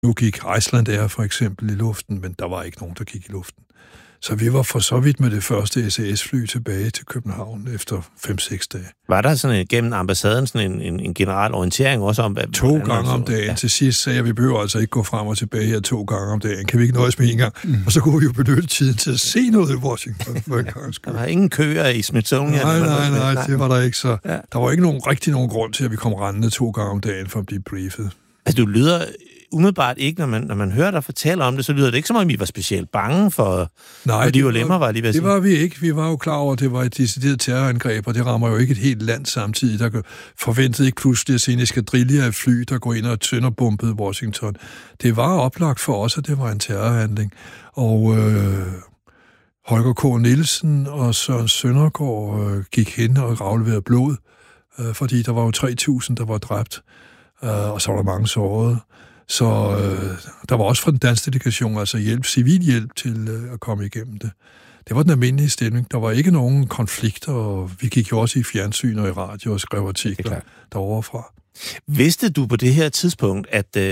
Nu gik Icelandair for eksempel i luften, men der var ikke nogen, der gik i luften. Så vi var for så vidt med det første SAS-fly tilbage til København efter 5-6 dage. Var der sådan gennem ambassaden sådan en generel orientering også om, hvad... 2 gange om dagen. Ja. Til sidst sagde jeg, at vi behøver altså ikke gå frem og tilbage her 2 gange om dagen. Kan vi ikke nøjes med en gang? Og så kunne vi jo benytte tiden til at se noget i Washington. Der var ingen køer i Smithsonian. Nej, det var der ikke. Så der var ikke nogen grund til, at vi kom rendende 2 gange om dagen for at blive briefet. Altså, du lyder umiddelbart ikke, når man hører dig fortælle om det, så lyder det ikke som om, I var specielt bange for de ulemmer, var lige ved at sige. Det var vi ikke. Vi var jo klar over, at det var et decideret terrorangreb, og det rammer jo ikke et helt land samtidig. Der forventede ikke pludselig at se en eskadrille af fly, der går ind og tønderbombede Washington. Det var oplagt for os, at det var en terrorhandling. Og Holger K. Nielsen og Søren Søndergaard gik hen og afleverede blod, fordi der var jo 3.000, der var dræbt, og så var der mange sårede. Så der var også fra den danske delegation, altså civil hjælp til at komme igennem det. Det var den almindelige stemning. Der var ikke nogen konflikter, og vi gik jo også i fjernsyn og i radio og skrev artikler deroverfra. Vidste du på det her tidspunkt,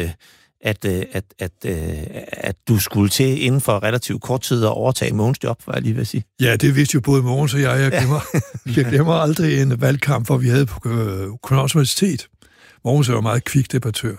at du skulle til inden for relativt kort tid at overtage Mogens job, var jeg lige ved at sige? Ja, det vidste jo både Mogens og jeg. Jeg glemmer aldrig en valgkamp, hvor vi havde på Københavns Universitet. Mogens er jo meget kvik debattør.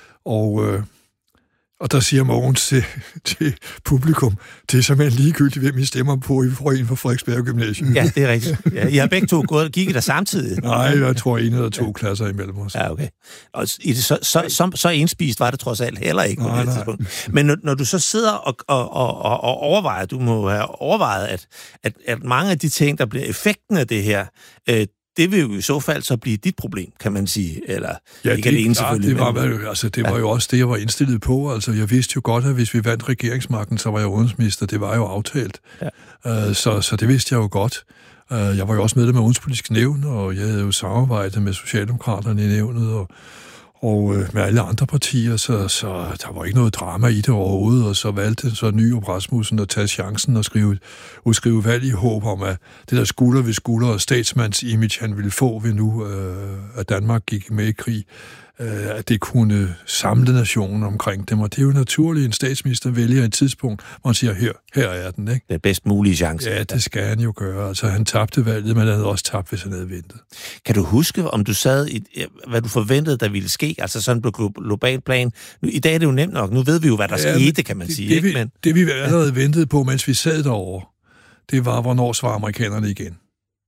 Og der siger Mogens til publikum, det er simpelthen ligegyldigt, hvem I stemmer på, I får en fra Frederiksberg Gymnasium. Ja, det er rigtigt. Ja, I har begge to gik der samtidig. Nej, jeg tror 1 eller 2 klasser imellem os. Ja, okay. Og så indspist var det trods alt heller ikke på det tidspunkt. Men når du så sidder og overvejer, du må have overvejet, at mange af de ting, der bliver effekten af det her, det vil jo i så fald så blive dit problem, kan man sige, eller ikke alene selvfølgelig. Det var jo også det, jeg var indstillet på. Altså, jeg vidste jo godt, at hvis vi vandt regeringsmagten, så var jeg udenrigsminister. Det var jo aftalt. Ja. Så det vidste jeg jo godt. Jeg var jo også medlem af Udenrigspolitisk Nævn, og jeg havde jo samarbejdet med Socialdemokraterne i nævnet, og med alle andre partier, så der var ikke noget drama i det overhovedet, og så valgte så Nyrup Rasmussen at tage chancen og udskrive valg i håb om, at det der skulder ved skulder og statsmands-image, han ville få ved nu, at Danmark gik med i krig, at det kunne samle nationen omkring dem, og det er jo naturligt, en statsminister vælger et tidspunkt, hvor han siger, her er den, ikke? Det er bedst mulige chance. Ja, det skal han jo gøre. Altså, han tabte valget, men han havde også tabt, hvis han havde ventet. Kan du huske, om du sad hvad du forventede, der ville ske, altså sådan på global plan? Nu, i dag er det jo nemt nok. Nu ved vi jo, hvad der skete, kan man sige. Det vi allerede ventede på, mens vi sad derovre, det var, hvornår svarer amerikanerne igen.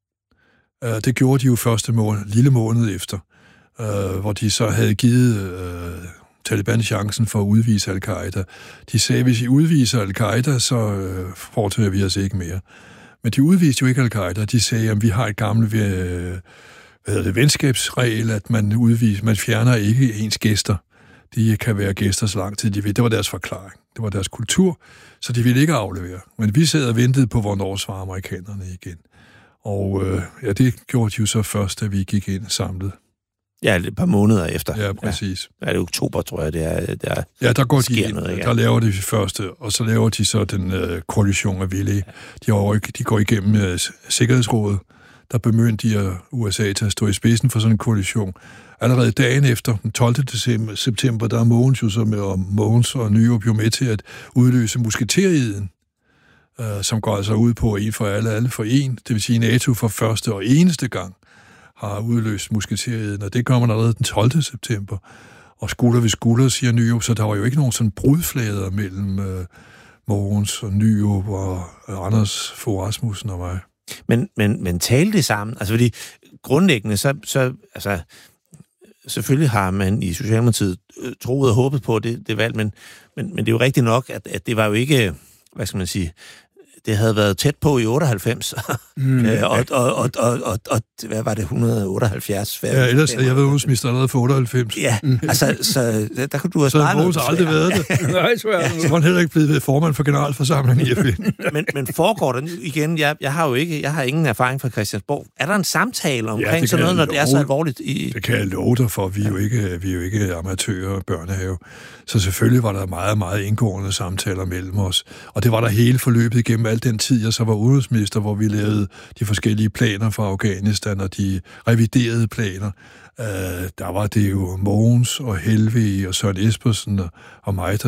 Det gjorde de jo første lille måned efter. Hvor de så havde givet Taliban chancen for at udvise al-Qaida. De sagde, hvis I udviser al-Qaida, så foretager vi os ikke mere. Men de udviste jo ikke al-Qaida. De sagde, at vi har et gammelt venskabsregel, at man fjerner ikke ens gæster. De kan være gæster så lang tid de vil. Det var deres forklaring. Det var deres kultur, så de ville ikke aflevere. Men vi sad og ventede på, hvornår svarer amerikanerne igen. Og det gjorde de jo så først, da vi gik ind samlet. Ja, et par måneder efter. Ja, præcis. Ja, det er oktober, tror jeg, det er. Ja, der går de ind. Der laver de første, og så laver de så den koalition af villige. De går igennem Sikkerhedsrådet, der bemyndiger USA til at stå i spidsen for sådan en koalition. Allerede dagen efter, den 12. september, der er Mogens og Nyrup jo med til at udløse musketereden, som går altså ud på en for alle for en. Det vil sige, NATO for første og eneste gang har udløst musketereden, og det gør man allerede den 12. september. Og skulder ved skulder, siger Nyrup, så der var jo ikke nogen sådan brudflader mellem Mogens og Nyrup og Anders Fogh Rasmussen og mig. Men talte det sammen? Altså, fordi grundlæggende, så selvfølgelig har man i Socialdemokratiet troet og håbet på det valg, men det er jo rigtigt nok, at det var jo ikke, hvad skal man sige, det havde været tæt på i 98, og hvad var det, 178? Ja, ellers havde jeg været udenrigsminister allerede for 98. Ja, altså, så der kunne du have sparet noget. Så havde aldrig været det. Nej, tror jeg. Så var han heller ikke blevet formand for generalforsamlingen i FN. men foregår der igen, jeg har ingen erfaring fra Christiansborg. Er der en samtale omkring sådan noget, når det er så alvorligt? Det kan jeg love dig for. Vi er jo ikke amatører og børnehave. Så selvfølgelig var der meget, meget indgående samtaler mellem os. Og det var der hele forløbet igennem al den tid, jeg så var udenrigsminister, hvor vi lavede de forskellige planer for Afghanistan, og de reviderede planer, der var det jo Mogens og Helvig og Søren Espersen og mig,